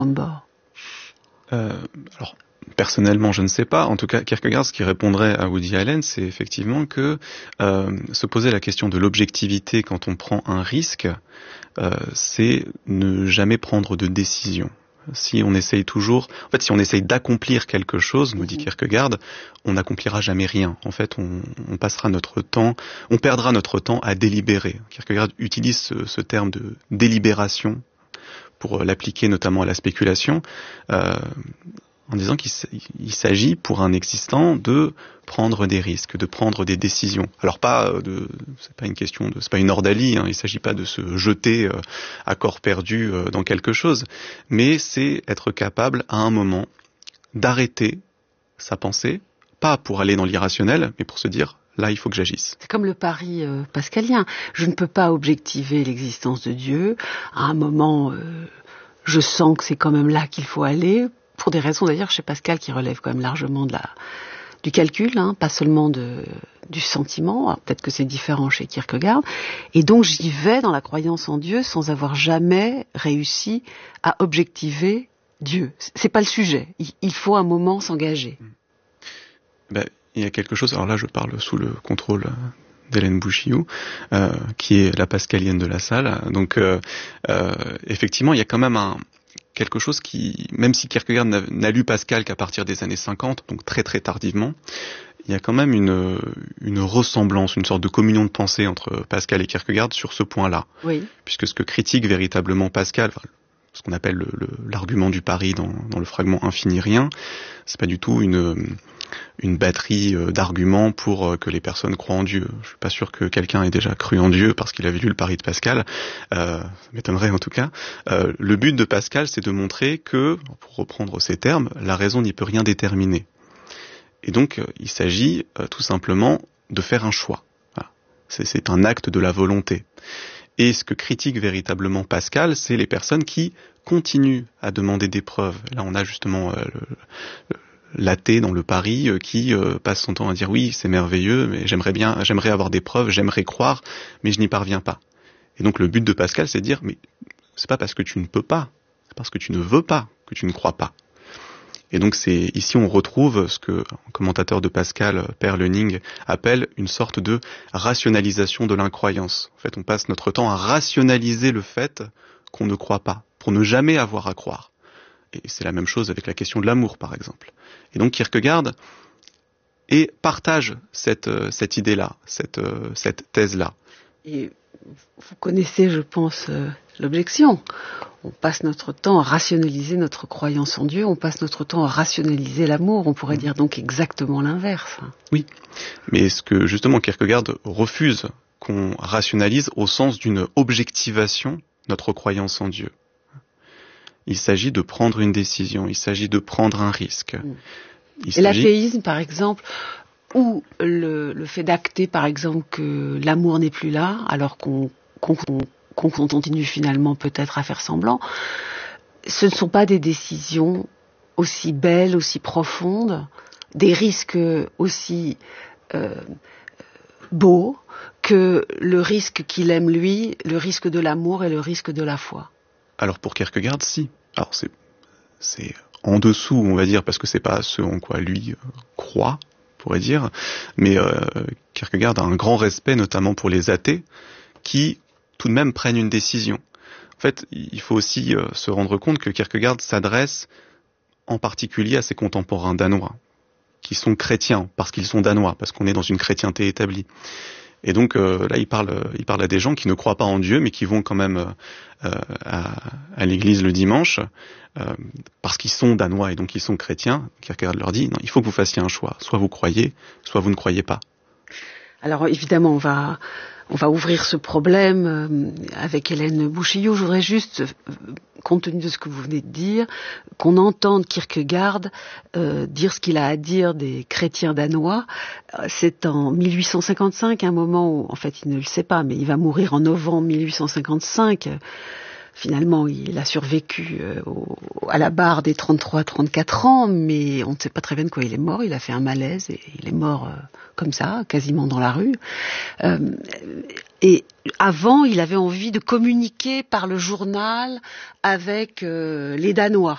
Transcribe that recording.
de bord? Alors, personnellement, je ne sais pas. En tout cas, Kierkegaard, ce qui répondrait à Woody Allen, c'est effectivement que se poser la question de l'objectivité quand on prend un risque, c'est ne jamais prendre de décision. Si on essaye si on essaye d'accomplir quelque chose, nous dit Kierkegaard, on n'accomplira jamais rien. En fait, on perdra notre temps à délibérer. Kierkegaard utilise ce terme de délibération pour l'appliquer notamment à la spéculation, en disant qu'il s'agit pour un existant de prendre des risques, de prendre des décisions. Alors c'est pas une ordalie, hein, il s'agit pas de se jeter à corps perdu dans quelque chose, mais c'est être capable à un moment d'arrêter sa pensée, pas pour aller dans l'irrationnel, mais pour se dire là il faut que j'agisse. C'est comme le pari pascalien. Je ne peux pas objectiver l'existence de Dieu. À un moment, je sens que c'est quand même là qu'il faut aller. Pour des raisons d'ailleurs chez Pascal qui relèvent quand même largement du calcul, hein, pas seulement du sentiment. Alors, peut-être que c'est différent chez Kierkegaard. Et donc j'y vais dans la croyance en Dieu sans avoir jamais réussi à objectiver Dieu. C'est pas le sujet. Il faut un moment s'engager. Il y a quelque chose, alors là je parle sous le contrôle d'Hélène Bouchiou, qui est la pascalienne de la salle. Donc effectivement, il y a quand même quelque chose qui, même si Kierkegaard n'a lu Pascal qu'à partir des années 50, donc très très tardivement, il y a quand même une ressemblance, une sorte de communion de pensée entre Pascal et Kierkegaard sur ce point-là. Oui. Puisque ce que critique véritablement Pascal, ce qu'on appelle l'argument du pari dans le fragment Infini Rien, c'est pas du tout une batterie d'arguments pour que les personnes croient en Dieu. Je suis pas sûr que quelqu'un ait déjà cru en Dieu parce qu'il avait lu le pari de Pascal. Ça m'étonnerait en tout cas. Le but de Pascal, c'est de montrer que, pour reprendre ces termes, la raison n'y peut rien déterminer. Et donc, il s'agit tout simplement de faire un choix. Voilà. C'est un acte de la volonté. Et ce que critique véritablement Pascal, c'est les personnes qui continuent à demander des preuves. Là, on a justement l'athée dans le pari qui passe son temps à dire oui, c'est merveilleux, mais j'aimerais avoir des preuves, j'aimerais croire, mais je n'y parviens pas. Et donc le but de Pascal, c'est de dire mais c'est pas parce que tu ne peux pas, c'est parce que tu ne veux pas que tu ne crois pas. Et donc ici on retrouve ce que un commentateur de Pascal, Per Leuning, appelle une sorte de rationalisation de l'incroyance. En fait, on passe notre temps à rationaliser le fait qu'on ne croit pas, pour ne jamais avoir à croire. Et c'est la même chose avec la question de l'amour, par exemple. Et donc Kierkegaard partage cette idée-là, cette thèse-là. Et vous connaissez, je pense, l'objection. On passe notre temps à rationaliser notre croyance en Dieu, on passe notre temps à rationaliser l'amour. On pourrait dire donc exactement l'inverse. Oui, mais ce que justement Kierkegaard refuse qu'on rationalise au sens d'une objectivation notre croyance en Dieu. Il s'agit de prendre une décision, il s'agit de prendre un risque. Et l'athéisme, par exemple, ou le fait d'acter, par exemple, que l'amour n'est plus là, alors qu'on continue finalement peut-être à faire semblant, ce ne sont pas des décisions aussi belles, aussi profondes, des risques aussi beaux que le risque qu'il aime lui, le risque de l'amour et le risque de la foi. Alors pour Kierkegaard, si. Alors c'est en dessous, on va dire, parce que c'est pas ce en quoi lui croit, on pourrait dire. Mais Kierkegaard a un grand respect, notamment pour les athées, qui tout de même prennent une décision. En fait, il faut aussi se rendre compte que Kierkegaard s'adresse en particulier à ses contemporains danois, qui sont chrétiens parce qu'ils sont danois, parce qu'on est dans une chrétienté établie. Et donc là, il parle à des gens qui ne croient pas en Dieu, mais qui vont quand même à l'église le dimanche, parce qu'ils sont danois et donc ils sont chrétiens. Kierkegaard leur dit, non, il faut que vous fassiez un choix. Soit vous croyez, soit vous ne croyez pas. Alors évidemment, on va ouvrir ce problème avec Hélène Bouchiou. Je voudrais juste, compte tenu de ce que vous venez de dire, qu'on entende Kierkegaard dire ce qu'il a à dire des chrétiens danois. C'est en 1855, un moment où, en fait, il ne le sait pas, mais il va mourir en novembre 1855. Finalement, il a survécu à la barre des 33-34 ans, mais on ne sait pas très bien de quoi il est mort. Il a fait un malaise et il est mort comme ça, quasiment dans la rue. Et avant, il avait envie de communiquer par le journal avec les Danois.